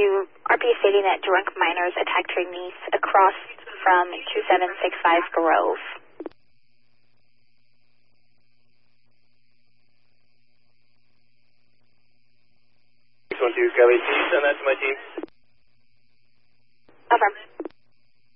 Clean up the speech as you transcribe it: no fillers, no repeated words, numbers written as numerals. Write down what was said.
RP stating that drunk minors attacked your niece across from 2765 Grove. 612 Kelly, can you send that to my team? Affirm.